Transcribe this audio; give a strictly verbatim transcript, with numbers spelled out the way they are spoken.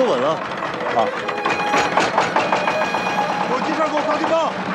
坐稳了，啊！ 有急事给我放地方。